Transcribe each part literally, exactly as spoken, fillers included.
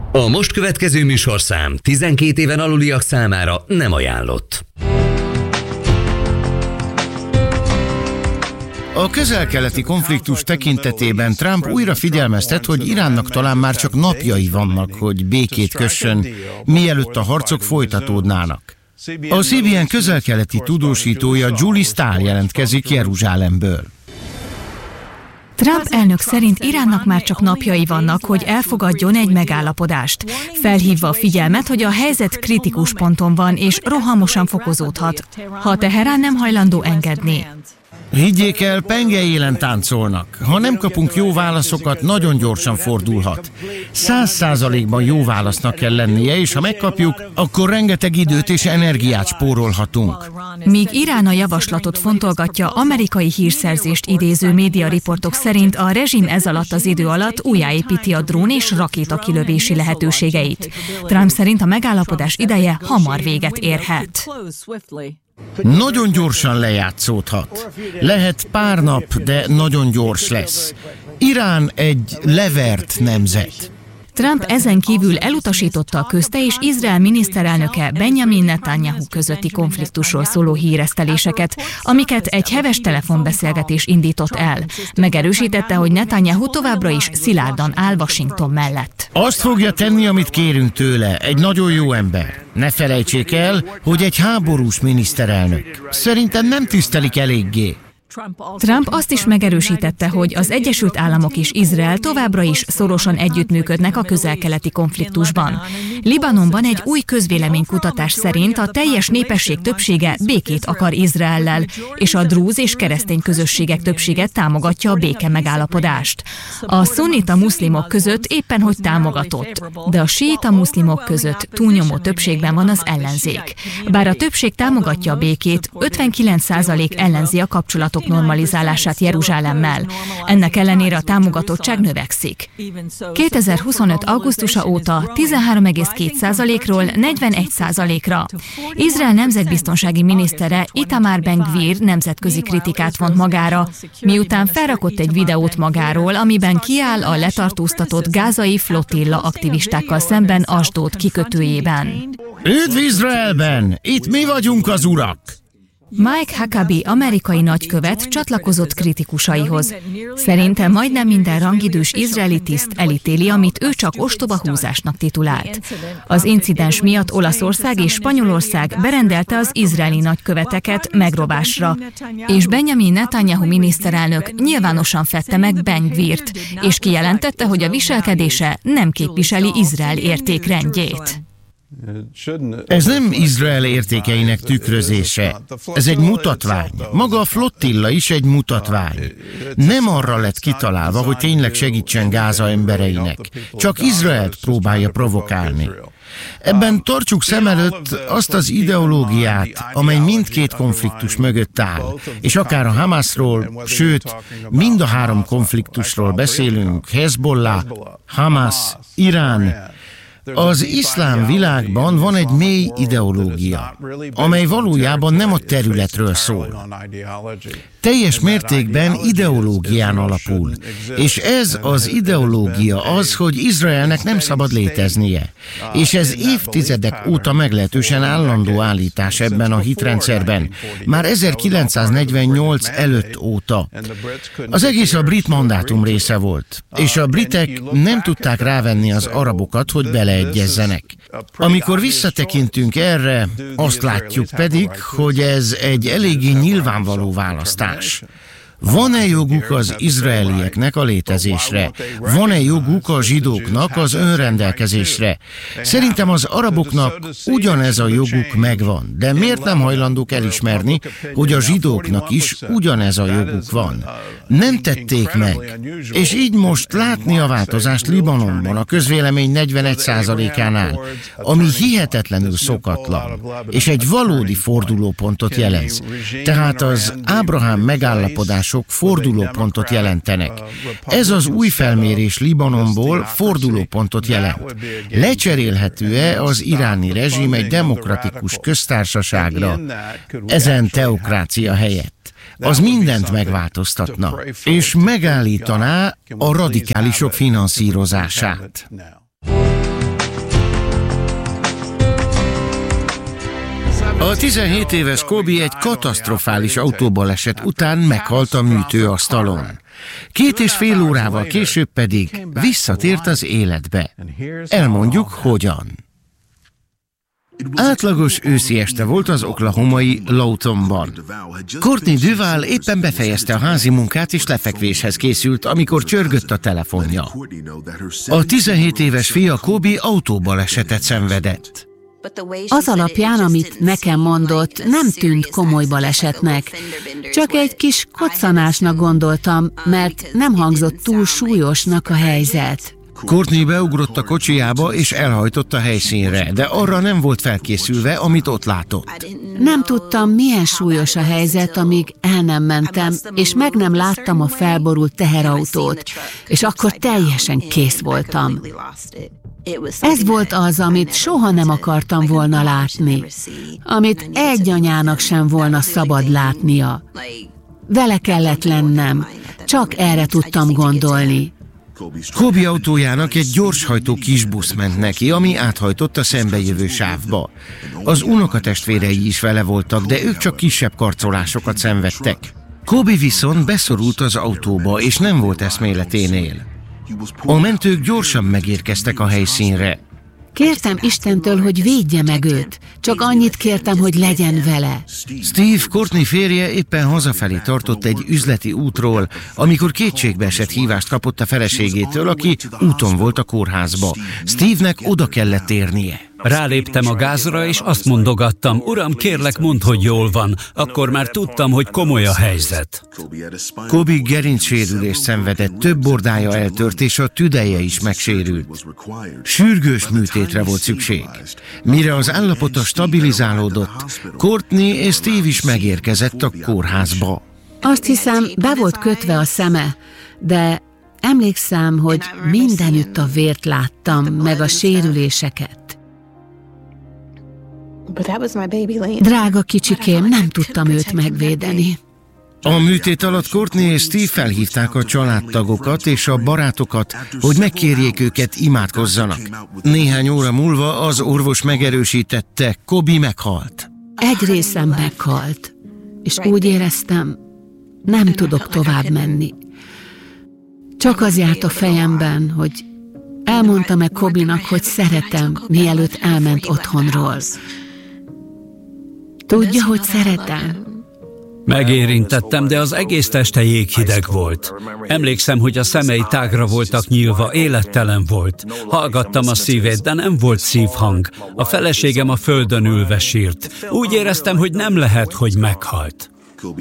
A most következő műsorszám tizenkét éven aluliak számára nem ajánlott. A közel-keleti konfliktus tekintetében Trump újra figyelmeztet, hogy Iránnak talán már csak napjai vannak, hogy békét kössön, mielőtt a harcok folytatódnának. A cé bé en közel-keleti tudósítója Julie Stahl jelentkezik Jeruzsálemből. Trump elnök szerint Iránnak már csak napjai vannak, hogy elfogadjon egy megállapodást, felhívva a figyelmet, hogy a helyzet kritikus ponton van és rohamosan fokozódhat, ha Teherán nem hajlandó engedni. Higgyék el, penge élen táncolnak. Ha nem kapunk jó válaszokat, nagyon gyorsan fordulhat. Száz százalékban jó válasznak kell lennie, és ha megkapjuk, akkor rengeteg időt és energiát spórolhatunk. Míg Irán a javaslatot fontolgatja, amerikai hírszerzést idéző médiariportok szerint a rezsim ez alatt az idő alatt újjáépíti a drón és rakéta kilövési lehetőségeit. Trump szerint a megállapodás ideje hamar véget érhet. Nagyon gyorsan lejátszódhat. Lehet pár nap, de nagyon gyors lesz. Irán egy levert nemzet. Trump ezen kívül elutasította a közte és Izrael miniszterelnöke Benjamin Netanyahu közötti konfliktusról szóló híreszteléseket, amiket egy heves telefonbeszélgetés indított el. Megerősítette, hogy Netanyahu továbbra is szilárdan áll Washington mellett. Azt fogja tenni, amit kérünk tőle, egy nagyon jó ember. Ne felejtsék el, hogy egy háborús miniszterelnök. Szerintem nem tisztelik eléggé. Trump azt is megerősítette, hogy az Egyesült Államok és Izrael továbbra is szorosan együttműködnek a közel-keleti konfliktusban. Libanonban egy új közvéleménykutatás szerint a teljes népesség többsége békét akar Izraellel, és a drúz és keresztény közösségek többsége támogatja a béke megállapodást. A szunnita muszlimok között éppen hogy támogatott, de a síita muszlimok között túlnyomó többségben van az ellenzék. Bár a többség támogatja a békét, ötvenkilenc százalék ellenzi a kapcsolatok normalizálását Jeruzsálemmel. Ennek ellenére a támogatottság növekszik. kétezer-huszonöt augusztusa óta tizenhárom egész két százalékról negyvenegy százalékra. Izrael nemzetbiztonsági minisztere Itamar Ben-Gvir nemzetközi kritikát vont magára, miután felrakott egy videót magáról, amiben kiáll a letartóztatott gázai flotilla aktivistákkal szemben Asdód kikötőjében. Üdv Izraelben! Itt mi vagyunk az urak! Mike Huckabee amerikai nagykövet csatlakozott kritikusaihoz. Szerinte majdnem minden rangidős izraeli tiszt elítéli, amit ő csak ostoba húzásnak titulált. Az incidens miatt Olaszország és Spanyolország berendelte az izraeli nagyköveteket megrovásra, és Benjamin Netanyahu miniszterelnök nyilvánosan fedte meg Ben-Gvirt, és kijelentette, hogy a viselkedése nem képviseli Izrael értékrendjét. Ez nem Izrael értékeinek tükrözése. Ez egy mutatvány. Maga a flottilla is egy mutatvány. Nem arra lett kitalálva, hogy tényleg segítsen Gáza embereinek. Csak Izraelt próbálja provokálni. Ebben tartsuk szem előtt azt az ideológiát, amely mindkét konfliktus mögött áll, és akár a Hamasról, sőt, mind a három konfliktusról beszélünk, Hezbollah, Hamas, Irán. Az iszlám világban van egy mély ideológia, amely valójában nem a területről szól. Teljes mértékben ideológián alapul, és ez az ideológia az, hogy Izraelnek nem szabad léteznie. És ez évtizedek óta meglehetősen állandó állítás ebben a hitrendszerben, már ezerkilencszáznegyvennyolc előtt óta. Az egész a brit mandátum része volt, és a britek nem tudták rávenni az arabokat, hogy beleegyezzenek. Amikor visszatekintünk erre, azt látjuk pedig, hogy ez egy eléggé nyilvánvaló választás. Van-e joguk az izraelieknek a létezésre? Van-e joguk a zsidóknak az önrendelkezésre? Szerintem az araboknak ugyanez a joguk megvan, de miért nem hajlandók elismerni, hogy a zsidóknak is ugyanez a joguk van? Nem tették meg. És így most látni a változást Libanonban, a közvélemény negyvenegy százalékánál, ami hihetetlenül szokatlan, és egy valódi fordulópontot jelez. Tehát az Ábrahám megállapodás fordulópontot jelentenek. Ez az új felmérés Libanonból fordulópontot jelent. Lecserélhető-e az iráni rezsim egy demokratikus köztársaságra, ezen teokrácia helyett? Az mindent megváltoztatna, és megállítaná a radikálisok finanszírozását. A tizenhét éves Kobe egy katasztrofális autóbaleset után meghalt a műtőasztalon. Két és fél órával később pedig visszatért az életbe. Elmondjuk, hogyan. Átlagos őszi este volt az oklahomai Lawtonban. Courtney Duval éppen befejezte a házi munkát és lefekvéshez készült, amikor csörgött a telefonja. A tizenhét éves fia Kobe autóbalesetet szenvedett. Az alapján, amit nekem mondott, nem tűnt komoly balesetnek. Csak egy kis koccanásnak gondoltam, mert nem hangzott túl súlyosnak a helyzet. Courtney beugrott a kocsijába és elhajtott a helyszínre, de arra nem volt felkészülve, amit ott látott. Nem tudtam, milyen súlyos a helyzet, amíg el nem mentem, és meg nem láttam a felborult teherautót, és akkor teljesen kész voltam. Ez volt az, amit soha nem akartam volna látni, amit egy anyának sem volna szabad látnia. Vele kellett lennem, csak erre tudtam gondolni. Kobe autójának egy gyorshajtó kisbusz ment neki, ami áthajtott a szembejövő sávba. Az unokatestvérei is vele voltak, de ők csak kisebb karcolásokat szenvedtek. Kobe viszont beszorult az autóba, és nem volt eszméleténél. A mentők gyorsan megérkeztek a helyszínre. Kértem Istentől, hogy védje meg őt. Csak annyit kértem, hogy legyen vele. Steve, Courtney férje éppen hazafelé tartott egy üzleti útról, amikor kétségbeesett hívást kapott a feleségétől, aki úton volt a kórházba. Steve-nek oda kellett érnie. Ráléptem a gázra, és azt mondogattam, uram, kérlek, mondd, hogy jól van. Akkor már tudtam, hogy komoly a helyzet. Kobe gerincsérülést szenvedett, több bordája eltört, és a tüdeje is megsérült. Sürgős műtétre volt szükség. Mire az állapota stabilizálódott, Courtney és Steve is megérkezett a kórházba. Azt hiszem, be volt kötve a szeme, de emlékszem, hogy mindenütt a vért láttam, meg a sérüléseket. Drága kicsikém, nem tudtam őt megvédeni. A műtét alatt Courtney és Steve felhívták a családtagokat és a barátokat, hogy megkérjék őket, imádkozzanak. Néhány óra múlva az orvos megerősítette, Kobe meghalt. Egy részem meghalt, és úgy éreztem, nem tudok tovább menni. Csak az járt a fejemben, hogy elmondtam-e Kobe-nak, hogy szeretem, mielőtt elment otthonról. Tudja, hogy szeretem. Megérintettem, de az egész teste jéghideg volt. Emlékszem, hogy a szemei tágra voltak nyílva, élettelen volt. Hallgattam a szívét, de nem volt szívhang. A feleségem a földön ülve sírt. Úgy éreztem, hogy nem lehet, hogy meghalt.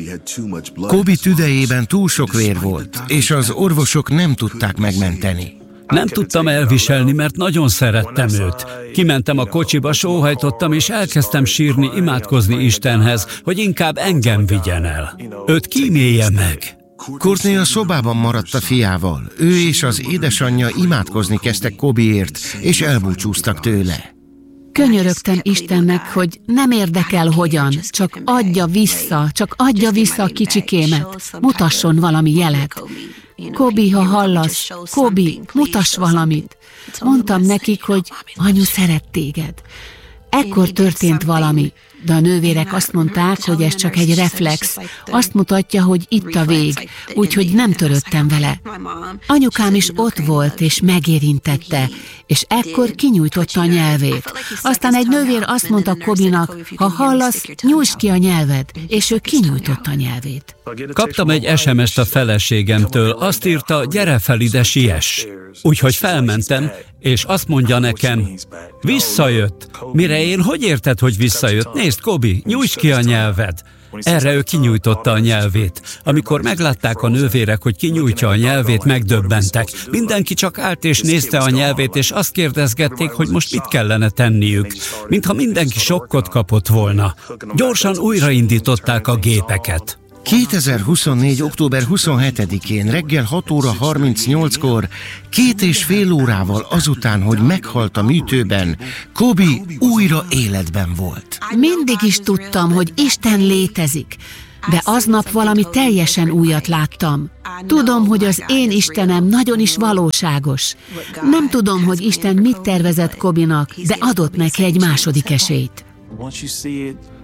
Kobe tüdejében túl sok vér volt, és az orvosok nem tudták megmenteni. Nem tudtam elviselni, mert nagyon szerettem őt. Kimentem a kocsiba, sóhajtottam, és elkezdtem sírni, imádkozni Istenhez, hogy inkább engem vigyen el. Őt kímélje meg. Courtney a szobában maradt a fiával. Ő és az édesanyja imádkozni kezdtek Kobeért, és elbúcsúztak tőle. Könyörögtem Istennek, hogy nem érdekel hogyan, csak adja vissza, csak adja vissza a kicsikémet. Mutasson valami jelet. Kobe, ha hallasz, Kobe, mutass valamit. Mondtam nekik, hogy anyu szeret téged. Ekkor történt valami, de a nővérek azt mondták, hogy ez csak egy reflex. Azt mutatja, hogy itt a vég, úgyhogy nem törődtem vele. Anyukám is ott volt, és megérintette, és ekkor kinyújtotta a nyelvét. Aztán egy nővér azt mondta Kobe-nak, ha hallasz, nyújtsd ki a nyelved, és ő kinyújtotta a nyelvét. Kaptam egy es em es-t a feleségemtől, azt írta, gyere fel ide, siess. Úgyhogy felmentem, és azt mondja nekem, visszajött. Mire én, hogy érted, hogy visszajött? Nézd, Kobe, nyújtsd ki a nyelved. Erre ő kinyújtotta a nyelvét. Amikor meglátták a nővérek, hogy kinyújtja a nyelvét, megdöbbentek. Mindenki csak állt és nézte a nyelvét, és azt kérdezgették, hogy most mit kellene tenniük. Mintha mindenki sokkot kapott volna. Gyorsan újraindították a gépeket. kétezer-huszonnégy. október huszonhetedikén reggel hat óra harmincnyolckor, két és fél órával azután, hogy meghalt a műtőben, Kobe újra életben volt. Mindig is tudtam, hogy Isten létezik, de aznap valami teljesen újat láttam. Tudom, hogy az én Istenem nagyon is valóságos. Nem tudom, hogy Isten mit tervezett Kobe-nak, de adott neki egy második esélyt.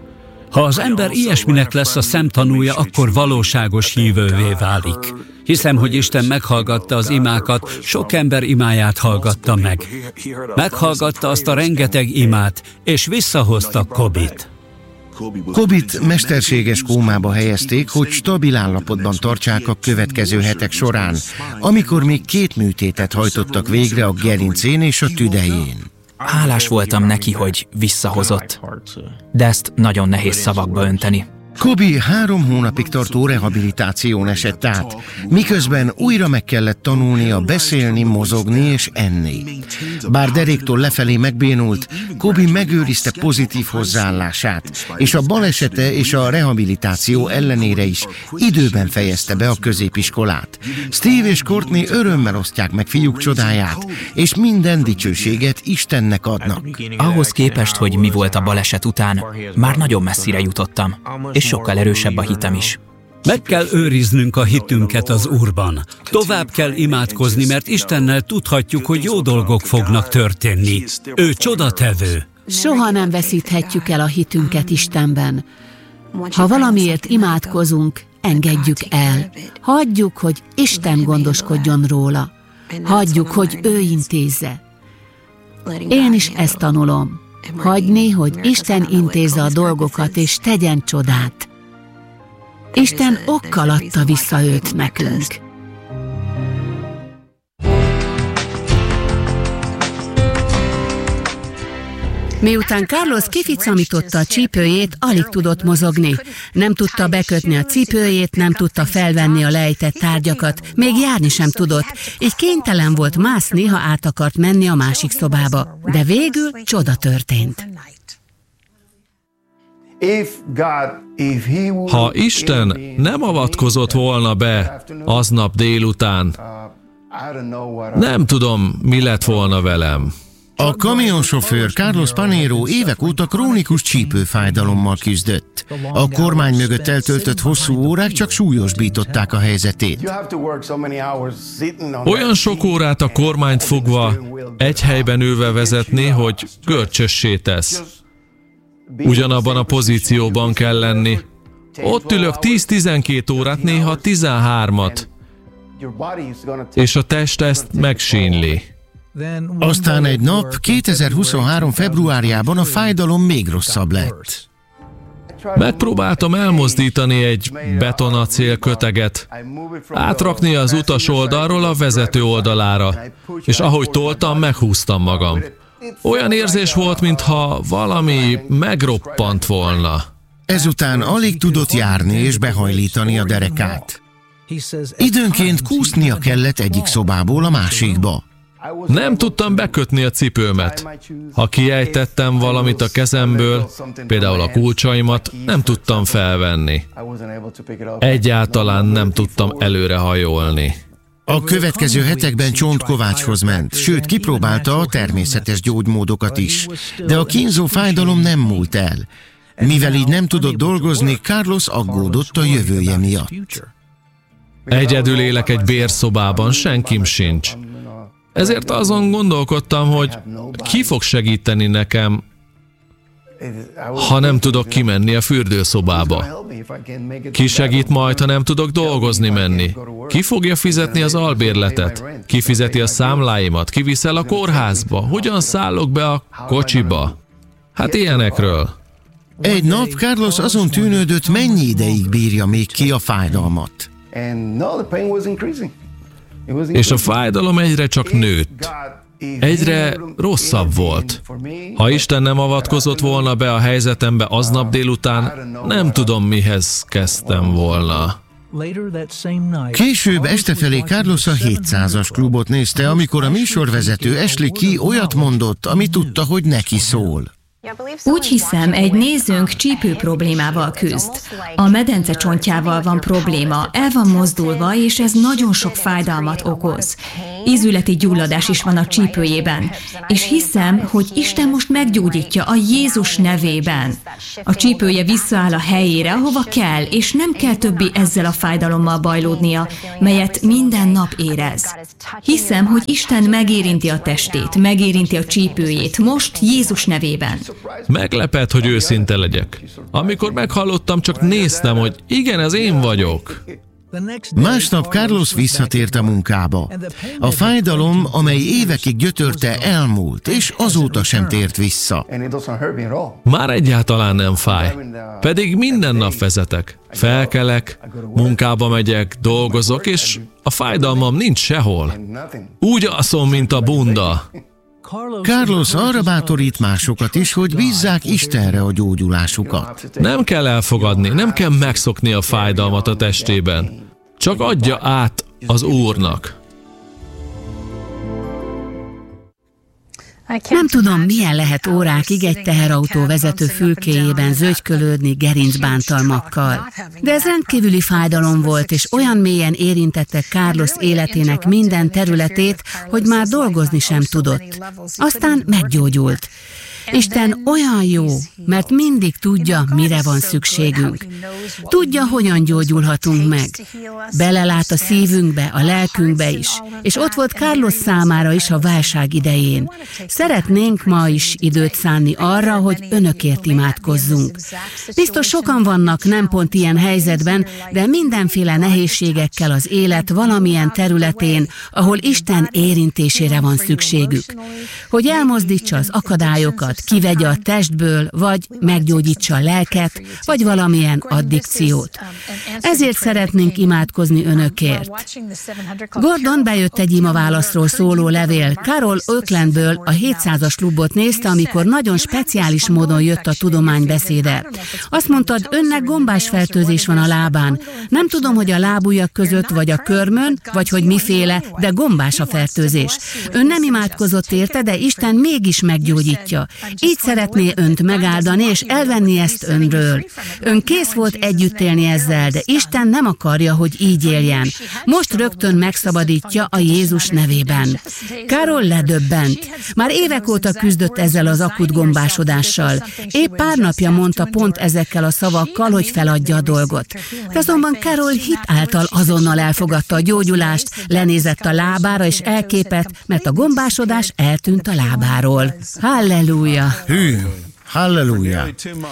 Ha az ember ilyesminek lesz a szemtanúja, akkor valóságos hívővé válik. Hiszem, hogy Isten meghallgatta az imákat, sok ember imáját hallgatta meg. Meghallgatta azt a rengeteg imát, és visszahozta Kobit. Kobit mesterséges kómába helyezték, hogy stabil állapotban tartsák a következő hetek során, amikor még két műtétet hajtottak végre a gerincén és a tüdején. Hálás voltam neki, hogy visszahozott, de ezt nagyon nehéz szavakba önteni. Kobi három hónapig tartó rehabilitáción esett át, miközben újra meg kellett tanulnia beszélni, mozogni és enni. Bár deréktől lefelé megbénult, Kobi megőrizte pozitív hozzáállását, és a balesete és a rehabilitáció ellenére is időben fejezte be a középiskolát. Steve és Courtney örömmel osztják meg fiúk csodáját, és minden dicsőséget Istennek adnak. Ahhoz képest, hogy mi volt a baleset után, már nagyon messzire jutottam, és sokkal erősebb a hitem is. Meg kell őriznünk a hitünket az Úrban. Tovább kell imádkozni, mert Istennel tudhatjuk, hogy jó dolgok fognak történni. Ő csodatevő. Soha nem veszíthetjük el a hitünket Istenben. Ha valamiért imádkozunk, engedjük el. Hagyjuk, hogy Isten gondoskodjon róla. Hagyjuk, hogy ő intézze. Én is ezt tanulom. Hagyni, hogy Isten intézze a dolgokat és tegyen csodát. Isten okkal adta vissza őt nekünk. Miután Carlos kificamította a csípőjét, alig tudott mozogni. Nem tudta bekötni a cipőjét, nem tudta felvenni a lejtett tárgyakat, még járni sem tudott, így kénytelen volt mászni, ha át akart menni a másik szobába. De végül csoda történt. Ha Isten nem avatkozott volna be aznap délután, nem tudom, mi lett volna velem. A kamionsofőr Carlos Panero évek óta krónikus csípőfájdalommal küzdött. A kormány mögött eltöltött hosszú órák csak súlyosbították a helyzetét. Olyan sok órát a kormányt fogva, egy helyben ülve vezetni, hogy görcsössé tesz. Ugyanabban a pozícióban kell lenni. Ott ülök tíz-tizenkét órát, néha tizenhármat. És a test ezt megsínli. Aztán egy nap, kétezer-huszonhárom februárjában a fájdalom még rosszabb lett. Megpróbáltam elmozdítani egy betonacél köteget, átrakni az utas oldalról a vezető oldalára, és ahogy toltam, meghúztam magam. Olyan érzés volt, mintha valami megroppant volna. Ezután alig tudott járni és behajlítani a derekát. Időnként kúsznia kellett egyik szobából a másikba. Nem tudtam bekötni a cipőmet. Ha kiejtettem valamit a kezemből, például a kulcsaimat, nem tudtam felvenni. Egyáltalán nem tudtam előrehajolni. A következő hetekben Csont Kovácshoz ment, sőt kipróbálta a természetes gyógymódokat is. De a kínzó fájdalom nem múlt el. Mivel így nem tudott dolgozni, Carlos aggódott a jövője miatt. Egyedül élek egy bérszobában, senkim sincs. Ezért azon gondolkodtam, hogy ki fog segíteni nekem, ha nem tudok kimenni a fürdőszobába. Ki segít majd, ha nem tudok dolgozni menni? Ki fogja fizetni az albérletet? Ki fizeti a számláimat? Ki visz el a kórházba? Hogyan szállok be a kocsiba? Hát ilyenekről. Egy nap Carlos azon tűnődött, mennyi ideig bírja még ki a fájdalmat. És a fájdalom egyre csak nőtt. Egyre rosszabb volt. Ha Isten nem avatkozott volna be a helyzetembe aznap délután, nem tudom, mihez kezdtem volna. Később este felé Carlos a hétszázas klubot nézte, amikor a műsorvezető Ashley Key olyat mondott, ami tudta, hogy neki szól. Úgy hiszem, egy nézőnk csípő problémával küzd. A medence csontjával van probléma, el van mozdulva, és ez nagyon sok fájdalmat okoz. Ízületi gyulladás is van a csípőjében. És hiszem, hogy Isten most meggyógyítja a Jézus nevében. A csípője visszaáll a helyére, ahova kell, és nem kell többi ezzel a fájdalommal bajlódnia, melyet minden nap érez. Hiszem, hogy Isten megérinti a testét, megérinti a csípőjét, most Jézus nevében. Meglepett, hogy őszinte legyek. Amikor meghallottam, csak néztem, hogy igen, ez én vagyok. Másnap Carlos visszatért a munkába. A fájdalom, amely évekig gyötörte, elmúlt, és azóta sem tért vissza. Már egyáltalán nem fáj. Pedig minden nap vezetek. Felkelek, munkába megyek, dolgozok, és a fájdalmam nincs sehol. Úgy alszom, mint a bunda. Carlos arra bátorít másokat is, hogy bízzák Istenre a gyógyulásukat. Nem kell elfogadni, nem kell megszokni a fájdalmat a testében. Csak adja át az Úrnak. Nem tudom, milyen lehet órákig egy teherautó vezető fülkéjében zögykölődni gerincbántalmakkal. De ez rendkívüli fájdalom volt, és olyan mélyen érintette Carlos életének minden területét, hogy már dolgozni sem tudott. Aztán meggyógyult. Isten olyan jó, mert mindig tudja, mire van szükségünk. Tudja, hogyan gyógyulhatunk meg. Belelát a szívünkbe, a lelkünkbe is, és ott volt Carlos számára is a válság idején. Szeretnénk ma is időt szánni arra, hogy önökért imádkozzunk. Biztos sokan vannak nem pont ilyen helyzetben, de mindenféle nehézségekkel az élet valamilyen területén, ahol Isten érintésére van szükségük. Hogy elmozdítsa az akadályokat, kivegye a testből, vagy meggyógyítsa a lelket, vagy valamilyen addikciót. Ezért szeretnénk imádkozni önökért. Gordon bejött egy imaválaszról szóló levél. Carol Oaklandből a hétszázas klubot nézte, amikor nagyon speciális módon jött a tudománybeszéde. Azt mondtad, önnek gombásfertőzés van a lábán. Nem tudom, hogy a lábujjak között, vagy a körmön, vagy hogy miféle, de gombás a fertőzés. Ön nem imádkozott érte, de Isten mégis meggyógyítja. Így szeretné önt megáldani és elvenni ezt önről. Ön kész volt együtt élni ezzel, de Isten nem akarja, hogy így éljen. Most rögtön megszabadítja a Jézus nevében. Carol ledöbbent. Már évek óta küzdött ezzel az akut gombásodással. Épp pár napja mondta pont ezekkel a szavakkal, hogy feladja a dolgot. De azonban Carol hit által azonnal elfogadta a gyógyulást, lenézett a lábára és elképett, mert a gombásodás eltűnt a lábáról. Halleluja! Hű, halleluja!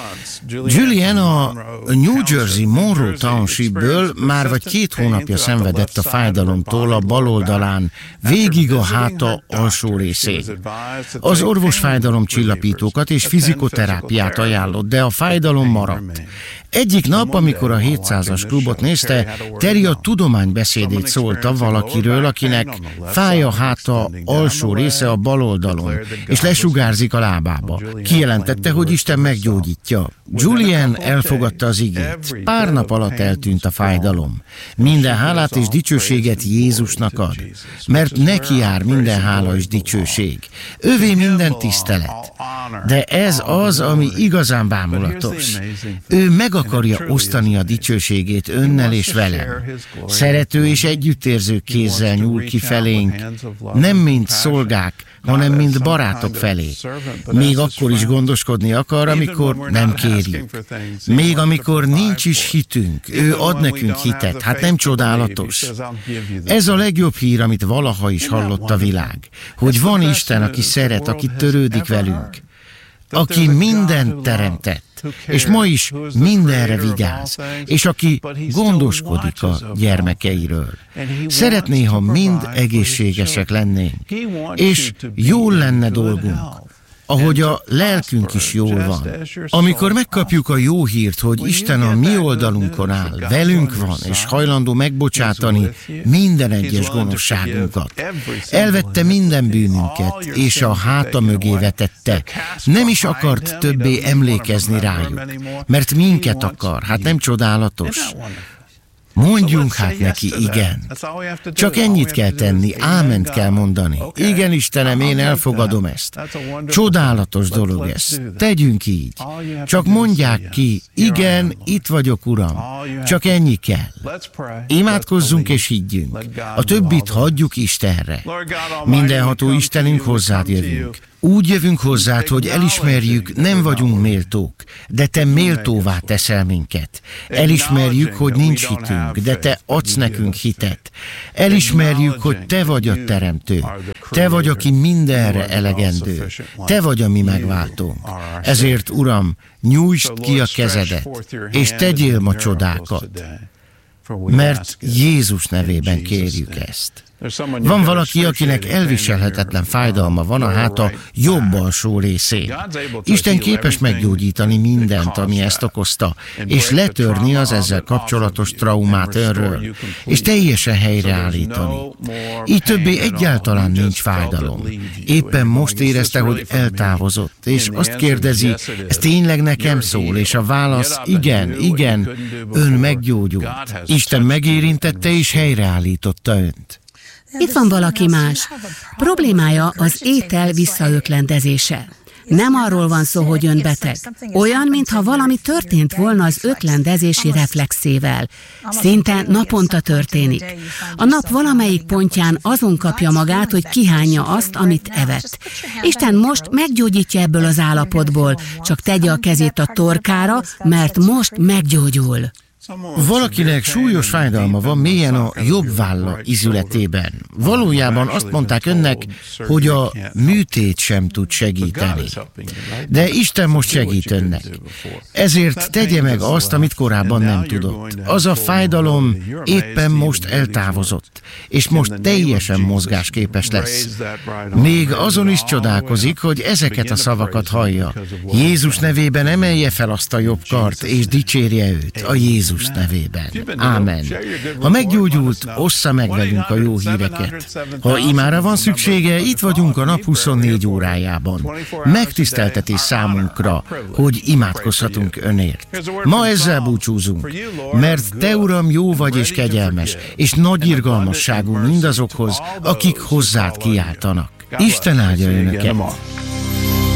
Julian a New Jersey Monroe Townshipből már vagy két hónapja szenvedett a fájdalomtól a bal oldalán, végig a háta alsó részén. Az orvos fájdalomcsillapítókat és fizikoterápiát ajánlott, de a fájdalom maradt. Egyik nap, amikor a hétszázas klubot nézte, Terry a tudománybeszédét szólta valakiről, akinek fáj a háta alsó része a bal oldalon, és lesugárzik a lábába. Kijelentette, hogy Isten meggyógyítja. Julian elfogadta az igét. Pár nap alatt eltűnt a fájdalom. Minden hálát és dicsőséget Jézusnak ad, mert neki jár minden hála és dicsőség. Övé minden tisztelet. De ez az, ami igazán bámulatos. Ő meg akarja osztani a dicsőségét önnel és velem. Szerető és együttérző kézzel nyúl ki felénk, nem mint szolgák, hanem mint barátok felé. Még akkor is gondoskodni akar, amikor nem kérjük. Még amikor nincs is hitünk, ő ad nekünk hitet. Hát nem csodálatos? Ez a legjobb hír, amit valaha is hallott a világ. Hogy van Isten, aki szeret, aki törődik velünk. Aki mindent teremtett, és ma is mindenre vigyáz, és aki gondoskodik a gyermekeiről. Szeretné, ha mind egészségesek lennénk, és jól lenne dolgunk, ahogy a lelkünk is jól van. Amikor megkapjuk a jó hírt, hogy Isten a mi oldalunkon áll, velünk van, és hajlandó megbocsátani minden egyes gonoszságunkat. Elvette minden bűnünket, és a háta mögé vetette. Nem is akart többé emlékezni rájuk, mert minket akar. Hát nem csodálatos? Mondjunk hát neki igen. Csak ennyit kell tenni, áment kell mondani. Igen, Istenem, én elfogadom ezt. Csodálatos dolog ez. Tegyünk így. Csak mondják ki, igen, itt vagyok, Uram. Csak ennyi kell. Imádkozzunk és higgyünk. A többit hagyjuk Istenre. Mindenható Istenünk, hozzád jövünk. Úgy jövünk hozzád, hogy elismerjük, nem vagyunk méltók, de te méltóvá teszel minket. Elismerjük, hogy nincs hitünk, de te adsz nekünk hitet. Elismerjük, hogy te vagy a teremtő. Te vagy, aki mindenre elegendő. Te vagy a mi megváltónk. Ezért, Uram, nyújtsd ki a kezedet, és tegyél ma csodákat. Mert Jézus nevében kérjük ezt. Van valaki, akinek elviselhetetlen fájdalma van a háta jobb alsó részén. Isten képes meggyógyítani mindent, ami ezt okozta, és letörni az ezzel kapcsolatos traumát önről, és teljesen helyreállítani. Így többé egyáltalán nincs fájdalom. Éppen most érezte, hogy eltávozott, és azt kérdezi, ez tényleg nekem szól, és a válasz, igen, igen, ön meggyógyult. Isten megérintette és helyreállította önt. Itt van valaki más. Problémája az étel visszaöklendezése. Nem arról van szó, hogy ön beteg. Olyan, mintha valami történt volna az öklendezési reflexével. Szinte naponta történik. A nap valamelyik pontján azon kapja magát, hogy kihányja azt, amit evett. Isten most meggyógyítja ebből az állapotból, csak tegye a kezét a torkára, mert most meggyógyul. Valakinek súlyos fájdalma van mélyen a jobb válla izületében. Valójában azt mondták önnek, hogy a műtét sem tud segíteni. De Isten most segít önnek. Ezért tegye meg azt, amit korábban nem tudott. Az a fájdalom éppen most eltávozott, és most teljesen mozgásképes lesz. Még azon is csodálkozik, hogy ezeket a szavakat hallja. Jézus nevében emelje fel azt a jobb kart, és dicsérje őt a Jézus nevében. Ámen. Ha meggyógyult, ossza meg velünk a jó híreket. Ha imára van szüksége, itt vagyunk a nap huszonnégy órájában. Megtiszteltetés számunkra, hogy imádkozhatunk önért. Ma ezzel búcsúzunk, mert te, Uram, jó vagy és kegyelmes, és nagy irgalmasságú mindazokhoz, akik hozzád kiáltanak. Isten áldja önöket!